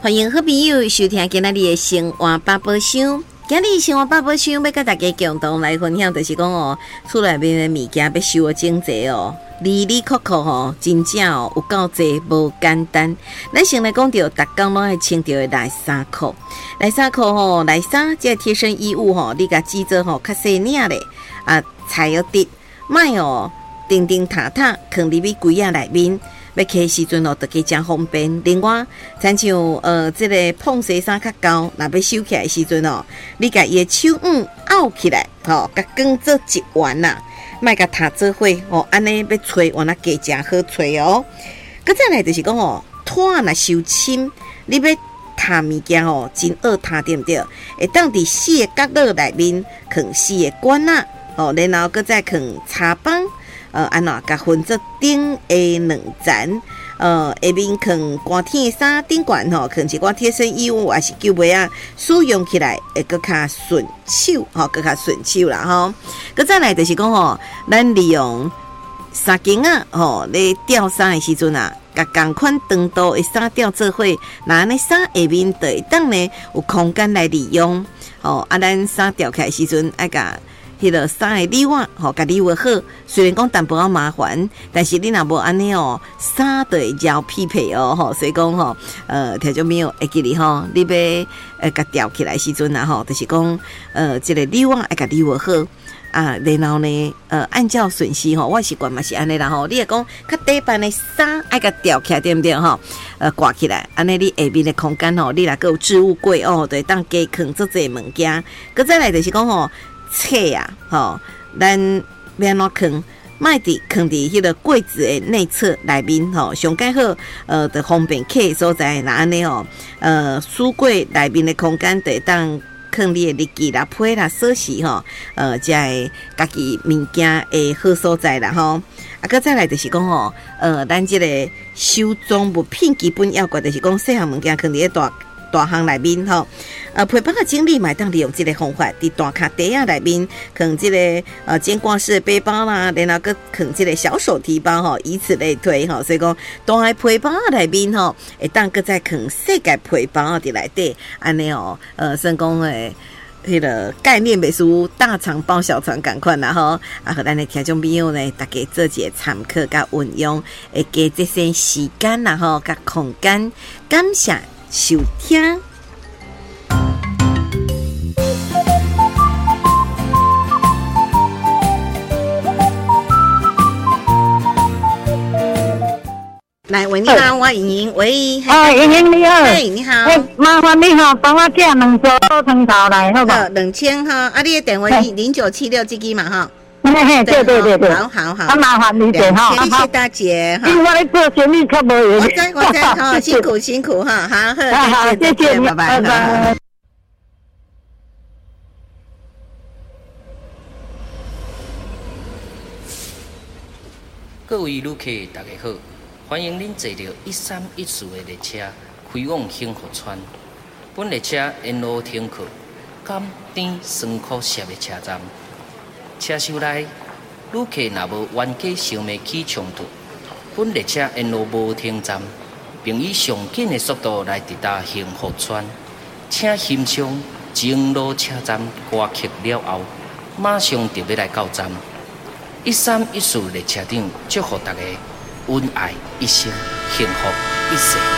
欢迎好朋友收听今仔日的生活百宝箱。今日生活百宝箱要甲大家共同来分享，就是讲哦，厝内面的物件要收的整齐哦，里里扣扣吼，真正哦有够济，无简单。咱先来讲到，逐工拢爱穿着的内衫裤，内衫裤吼，内衫这贴身衣物吼，你甲制作吼较细领咧，裁要直，莫哦叮叮塔塔，放入去柜仔内面。要摕时阵哦，就加真方便。另外，亲像这个碰洗衫较高，若要收起来时阵哦，你甲伊的手拗起来，吼，甲卷做一丸呐，莫甲塔做伙哦，安尼要吹，完了加真好吹哦。佮再来就是讲哦，拖若收深，你要摊物件哦，真好摊对不对？会当伫四个角落内面放四个管仔哦，然后佮再放插棒。安怎甲分做顶下两层，下面放寒天的衫，顶管吼放一寡贴身衣物，还是旧袜啊，使用起来会更较顺手，吼，更较顺手啦吼。佮再来就是讲吼，咱利用衫巾啊，吼，咧吊衫的时阵啊，甲同款长度的衫吊做伙，那安尼衫下面就会当呢有空间来利用，吼，咱衫吊起来时阵爱甲。迄个衫的里袜，吼，甲里袜好。虽然讲淡薄仔麻烦，但是你若无安尼哦，衫就会绕匹配哦，吼。所以讲吼，听众朋友会记哩吼，你要甲吊起来时阵啊，吼，就是讲这个里袜爱甲里袜好啊，然后呢，按照顺序吼，我习惯嘛是安尼啦吼。你会讲较底板的衫爱甲吊起来对不对吼？挂起来，安尼你下面的空间吼，你若个有置物柜哦，对，当加放做这物件。佮再来就是讲吼。册啊，吼，咱要安怎放？卖伫放伫迄个柜子的内侧内面吼，上介好，就方便客的所在。那安尼吼，书柜内面的空间就会当放你的日记啦、批啦、锁匙吼，才会家己物件的好所在啦吼。佮再来就是讲吼，咱这个收装物品基本要诀就是讲，细项物件放伫大项内面吼，皮包的整理嘛，当利用这个方法，伫大卡袋仔内面放这个肩挂式的背包啦，然后佮放这个小手提包吼，以此类推吼。所以讲，大个皮包内面吼，会当佮再放细个皮包伫内底，安尼哦，算讲诶。迄个概念袂输大肠包小肠共款啦吼，和咱的听众朋友呢，大家做一个参考甲运用，会加节省时间啦吼，甲空间，感谢收听。来，喂，你好，我莹莹，喂， 莹莹你好， 哎，你好， 麻烦你哈，帮我寄2组汤头来，好吧 ？2000哈，你的电话0976这支嘛哈。 嘿，对， 好， 麻烦你点哈， 谢谢大姐哈。 因为我咧做生意较无闲， 我知哈，辛苦哈，好， 谢谢，拜拜。 各位旅客，大家好，欢迎您坐到131次的列车开往幸福村。本列车沿路停靠甘甜酸苦涩的车站。车厢内，旅客若无冤家相骂起冲突，本列车沿路无停站，并以上紧的速度来抵达幸福村。请欣赏前路车站歌曲了后，马上就要来到站。131次列车长祝福大家恩爱一生，幸福一世。